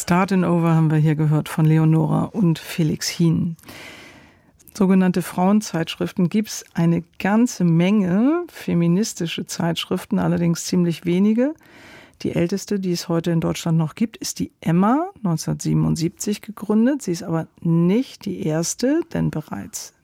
Startin' Over haben wir hier gehört von Leonora und Felix Hien. Sogenannte Frauenzeitschriften gibt es eine ganze Menge, feministische Zeitschriften, allerdings ziemlich wenige. Die älteste, die es heute in Deutschland noch gibt, ist die Emma, 1977 gegründet. Sie ist aber nicht die erste, denn bereits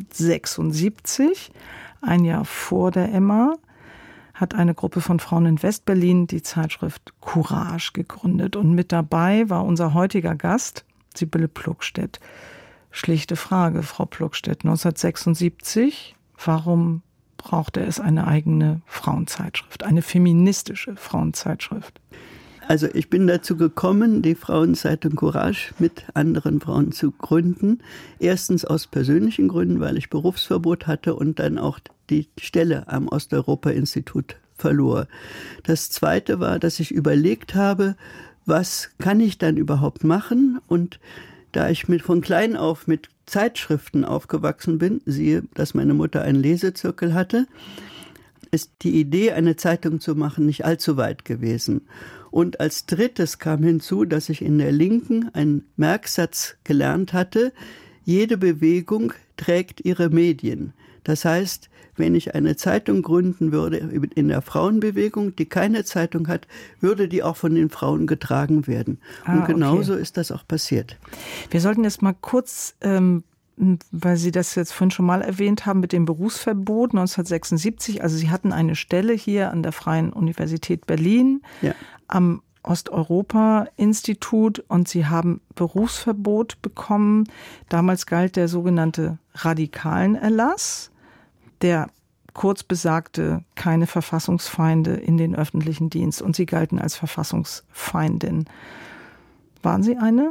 1976, ein Jahr vor der Emma, hat eine Gruppe von Frauen in Westberlin die Zeitschrift Courage gegründet. Und mit dabei war unser heutiger Gast, Sibylle Plugstedt. Schlichte Frage, Frau Plugstedt, 1976, warum brauchte es eine eigene Frauenzeitschrift, eine feministische Frauenzeitschrift? Also ich bin dazu gekommen, die Frauenzeitung Courage mit anderen Frauen zu gründen. Erstens aus persönlichen Gründen, weil ich Berufsverbot hatte und dann auch die Stelle am Osteuropa-Institut verlor. Das Zweite war, dass ich überlegt habe, was kann ich dann überhaupt machen? Und da ich von klein auf mit Zeitschriften aufgewachsen bin, siehe, dass meine Mutter einen Lesezirkel hatte, ist die Idee, eine Zeitung zu machen, nicht allzu weit gewesen. Und als Drittes kam hinzu, dass ich in der Linken einen Merksatz gelernt hatte, jede Bewegung trägt ihre Medien. Das heißt, wenn ich eine Zeitung gründen würde in der Frauenbewegung, die keine Zeitung hat, würde die auch von den Frauen getragen werden. Und genauso ist das auch passiert. Wir sollten jetzt mal kurz, weil Sie das jetzt vorhin schon mal erwähnt haben, mit dem Berufsverbot 1976. Also Sie hatten eine Stelle hier an der Freien Universität Berlin, ja, am Osteuropa-Institut, und Sie haben Berufsverbot bekommen. Damals galt der sogenannte Radikalenerlass, der kurz besagte, keine Verfassungsfeinde in den öffentlichen Dienst, und Sie galten als Verfassungsfeindin. Waren Sie eine?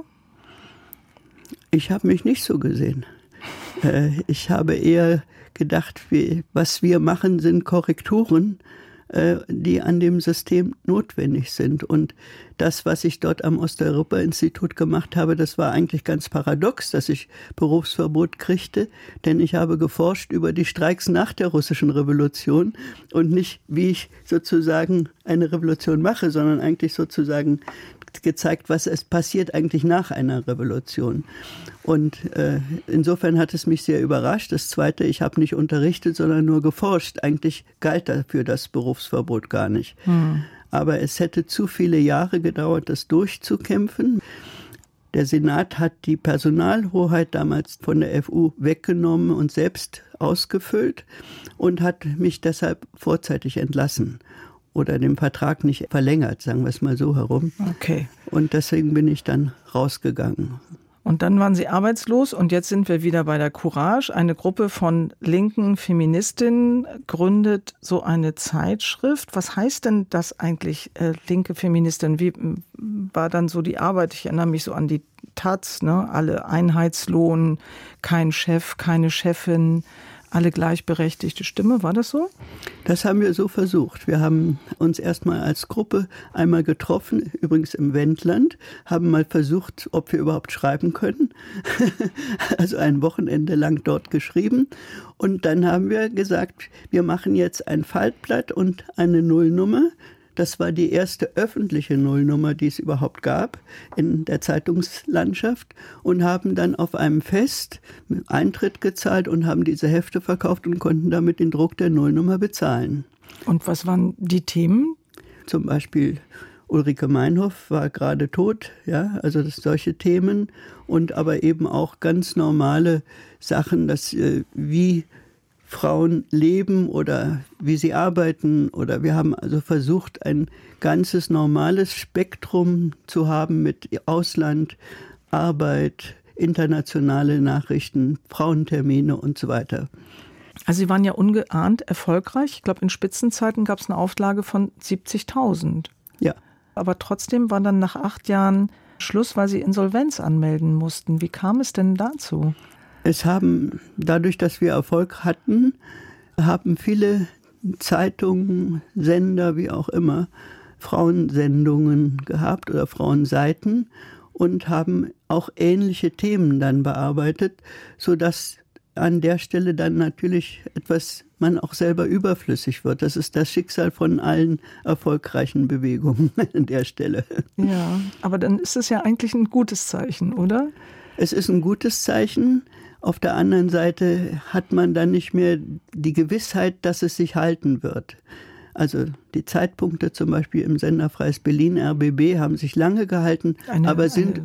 Ich habe mich nicht so gesehen. Ich habe eher gedacht, was wir machen, sind Korrekturen, die an dem System notwendig sind. Und das, was ich dort am Osteuropa-Institut gemacht habe, das war eigentlich ganz paradox, dass ich Berufsverbot kriegte, denn ich habe geforscht über die Streiks nach der russischen Revolution und nicht, wie ich sozusagen eine Revolution mache, sondern eigentlich sozusagen gezeigt, was es passiert eigentlich nach einer Revolution. Und insofern hat es mich sehr überrascht. Das Zweite, ich habe nicht unterrichtet, sondern nur geforscht. Eigentlich galt dafür das Berufsverbot gar nicht. Aber es hätte zu viele Jahre gedauert, das durchzukämpfen. Der Senat hat die Personalhoheit damals von der FU weggenommen und selbst ausgefüllt und hat mich deshalb vorzeitig entlassen. Oder den Vertrag nicht verlängert, sagen wir es mal so herum. Okay. Und deswegen bin ich dann rausgegangen. Und dann waren Sie arbeitslos und jetzt sind wir wieder bei der Courage. Eine Gruppe von linken Feministinnen gründet so eine Zeitschrift. Was heißt denn das eigentlich, linke Feministin? Wie war dann so die Arbeit? Ich erinnere mich so an die Taz, ne? Alle Einheitslohn, kein Chef, keine Chefin, alle gleichberechtigte Stimme. War das so? Das haben wir so versucht. Wir haben uns erstmal als Gruppe einmal getroffen, übrigens im Wendland, haben mal versucht, ob wir überhaupt schreiben können. Also ein Wochenende lang dort geschrieben. Und dann haben wir gesagt, wir machen jetzt ein Faltblatt und eine Nullnummer. Das war die erste öffentliche Nullnummer, die es überhaupt gab in der Zeitungslandschaft, und haben dann auf einem Fest Eintritt gezahlt und haben diese Hefte verkauft und konnten damit den Druck der Nullnummer bezahlen. Und was waren die Themen? Zum Beispiel Ulrike Meinhof war gerade tot, ja, also solche Themen, und aber eben auch ganz normale Sachen, wie Frauen leben oder wie sie arbeiten, oder wir haben also versucht, ein ganzes normales Spektrum zu haben mit Ausland, Arbeit, internationale Nachrichten, Frauentermine und so weiter. Also Sie waren ja ungeahnt erfolgreich. Ich glaube, in Spitzenzeiten gab es eine Auflage von 70.000. Ja. Aber trotzdem war dann nach 8 Jahren Schluss, weil Sie Insolvenz anmelden mussten. Wie kam es denn dazu? Es haben, dadurch, dass wir Erfolg hatten, haben viele Zeitungen, Sender, wie auch immer, Frauensendungen gehabt oder Frauenseiten und haben auch ähnliche Themen dann bearbeitet, sodass an der Stelle dann natürlich etwas man auch selber überflüssig wird. Das ist das Schicksal von allen erfolgreichen Bewegungen an der Stelle. Ja, aber dann ist es ja eigentlich ein gutes Zeichen, oder? Es ist ein gutes Zeichen. Auf der anderen Seite hat man dann nicht mehr die Gewissheit, dass es sich halten wird. Also die Zeitpunkte zum Beispiel im Sender Freies Berlin, RBB, haben sich lange gehalten, aber sind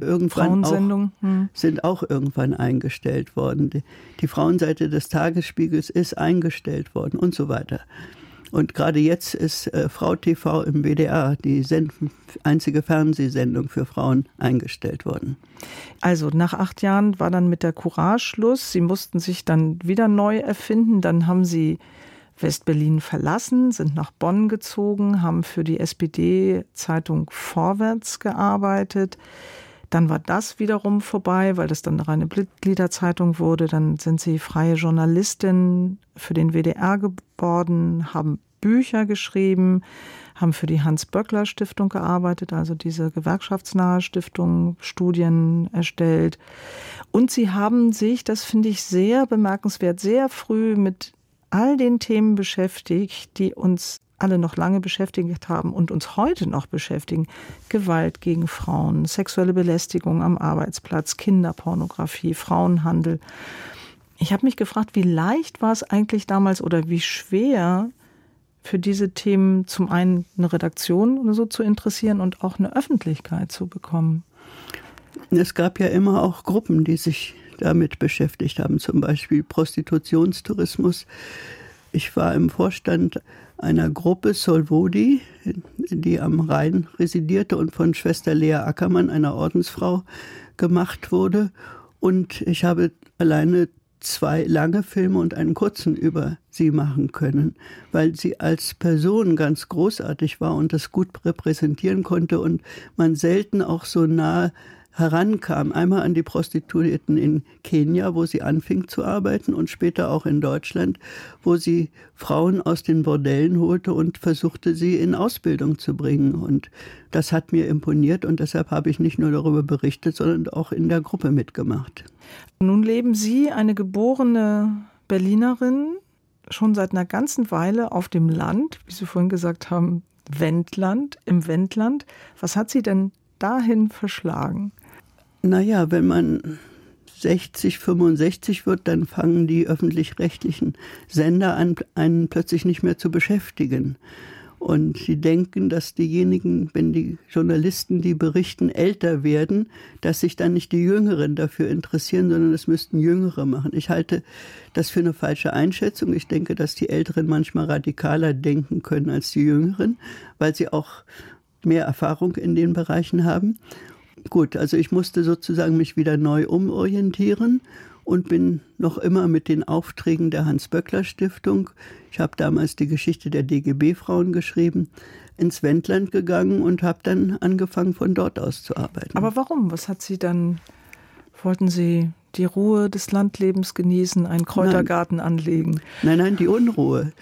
auch irgendwann eingestellt worden. Die Frauenseite des Tagesspiegels ist eingestellt worden und so weiter. Und gerade jetzt ist Frau TV im WDR, die einzige Fernsehsendung für Frauen, eingestellt worden. Also nach 8 Jahren war dann mit der Courage Schluss. Sie mussten sich dann wieder neu erfinden. Dann haben Sie West-Berlin verlassen, sind nach Bonn gezogen, haben für die SPD-Zeitung Vorwärts gearbeitet. Dann war das wiederum vorbei, weil das dann eine reine Mitgliederzeitung wurde. Dann sind Sie freie Journalistin für den WDR geworden, haben Bücher geschrieben, haben für die Hans-Böckler-Stiftung gearbeitet, also diese gewerkschaftsnahe Stiftung, Studien erstellt. Und Sie haben sich, das finde ich sehr bemerkenswert, sehr früh mit all den Themen beschäftigt, die uns alle noch lange beschäftigt haben und uns heute noch beschäftigen. Gewalt gegen Frauen, sexuelle Belästigung am Arbeitsplatz, Kinderpornografie, Frauenhandel. Ich habe mich gefragt, wie leicht war es eigentlich damals oder wie schwer für diese Themen zum einen eine Redaktion oder so zu interessieren und auch eine Öffentlichkeit zu bekommen? Es gab ja immer auch Gruppen, die sich damit beschäftigt haben, zum Beispiel Prostitutionstourismus. Ich war im Vorstand einer Gruppe Solvodi, die am Rhein residierte und von Schwester Lea Ackermann, einer Ordensfrau, gemacht wurde. Und ich habe alleine 2 lange Filme und einen kurzen über sie machen können, weil sie als Person ganz großartig war und das gut repräsentieren konnte und man selten auch so nah herankam. Einmal an die Prostituierten in Kenia, wo sie anfing zu arbeiten und später auch in Deutschland, wo sie Frauen aus den Bordellen holte und versuchte, sie in Ausbildung zu bringen. Und das hat mir imponiert und deshalb habe ich nicht nur darüber berichtet, sondern auch in der Gruppe mitgemacht. Nun leben Sie, eine geborene Berlinerin, schon seit einer ganzen Weile auf dem Land, wie Sie vorhin gesagt haben, im Wendland. Was hat Sie denn dahin verschlagen? Naja, wenn man 60, 65 wird, dann fangen die öffentlich-rechtlichen Sender an, einen plötzlich nicht mehr zu beschäftigen. Und sie denken, dass diejenigen, wenn die Journalisten, die berichten, älter werden, dass sich dann nicht die Jüngeren dafür interessieren, sondern das müssten Jüngere machen. Ich halte das für eine falsche Einschätzung. Ich denke, dass die Älteren manchmal radikaler denken können als die Jüngeren, weil sie auch mehr Erfahrung in den Bereichen haben. Gut, also ich musste sozusagen mich wieder neu umorientieren und bin noch immer mit den Aufträgen der Hans-Böckler-Stiftung, ich habe damals die Geschichte der DGB-Frauen geschrieben, ins Wendland gegangen und habe dann angefangen, von dort aus zu arbeiten. Aber warum? Was hat Sie dann, wollten Sie die Ruhe des Landlebens genießen, einen Kräutergarten anlegen? Nein, die Unruhe.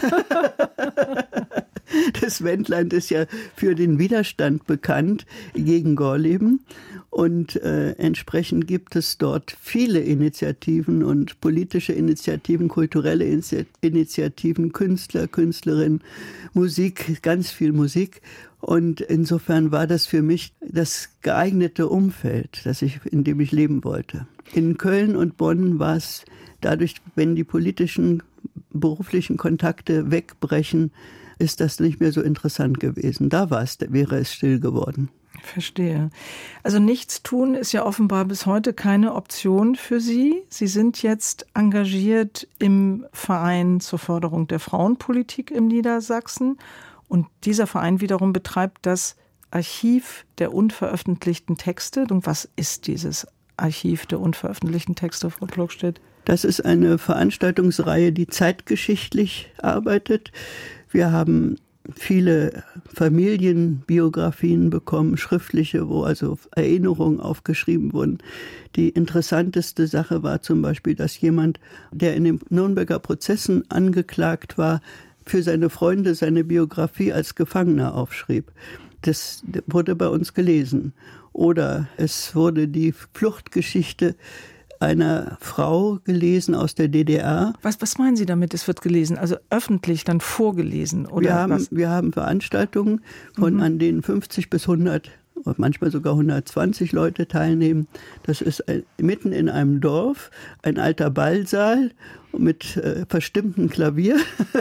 Das Wendland ist ja für den Widerstand bekannt gegen Gorleben und entsprechend gibt es dort viele Initiativen und politische Initiativen, kulturelle Initiativen, Künstler, Künstlerinnen, Musik, ganz viel Musik. Und insofern war das für mich das geeignete Umfeld, in dem ich leben wollte. In Köln und Bonn war es dadurch, wenn die politischen, beruflichen Kontakte wegbrechen, ist das nicht mehr so interessant gewesen. Da wäre es still geworden. Verstehe. Also nichts tun ist ja offenbar bis heute keine Option für Sie. Sie sind jetzt engagiert im Verein zur Förderung der Frauenpolitik in Niedersachsen. Und dieser Verein wiederum betreibt das Archiv der unveröffentlichten Texte. Und was ist dieses Archiv der unveröffentlichten Texte, Frau Plockstedt? Das ist eine Veranstaltungsreihe, die zeitgeschichtlich arbeitet. Wir haben viele Familienbiografien bekommen, schriftliche, wo also Erinnerungen aufgeschrieben wurden. Die interessanteste Sache war zum Beispiel, dass jemand, der in den Nürnberger Prozessen angeklagt war, für seine Freunde seine Biografie als Gefangener aufschrieb. Das wurde bei uns gelesen. Oder es wurde die Fluchtgeschichte einer Frau gelesen aus der DDR. Was meinen Sie damit, es wird gelesen? Also öffentlich dann vorgelesen? Oder wir haben Veranstaltungen, an denen 50 bis 100, manchmal sogar 120 Leute teilnehmen. Das ist mitten in einem Dorf, ein alter Ballsaal mit verstimmtem Klavier.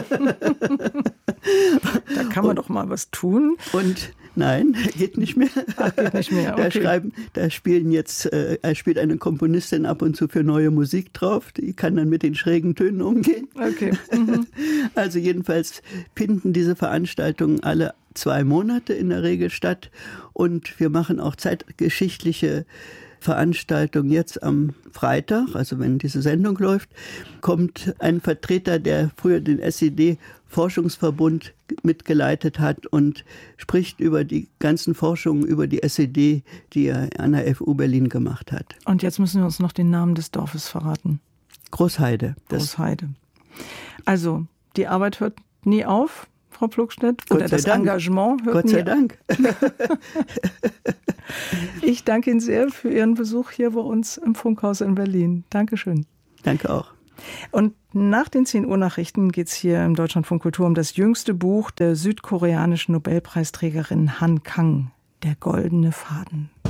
Da kann man doch mal was tun. Und nein, geht nicht mehr. Ach, geht nicht mehr. Okay. Da spielt eine Komponistin ab und zu für neue Musik drauf. Die kann dann mit den schrägen Tönen umgehen. Okay. Mhm. Also jedenfalls finden diese Veranstaltungen alle 2 Monate in der Regel statt. Und wir machen auch zeitgeschichtliche Veranstaltung. Jetzt am Freitag, also wenn diese Sendung läuft, kommt ein Vertreter, der früher den SED-Forschungsverbund mitgeleitet hat und spricht über die ganzen Forschungen über die SED, die er an der FU Berlin gemacht hat. Und jetzt müssen wir uns noch den Namen des Dorfes verraten. Großheide. Großheide. Also, die Arbeit hört nie auf, Frau Pflugstedt? Oder das Engagement hört nie auf? Gott sei Dank. Ich danke Ihnen sehr für Ihren Besuch hier bei uns im Funkhaus in Berlin. Dankeschön. Danke auch. Und nach den 10 Uhr Nachrichten geht es hier im Deutschlandfunk Kultur um das jüngste Buch der südkoreanischen Nobelpreisträgerin Han Kang, Der goldene Faden.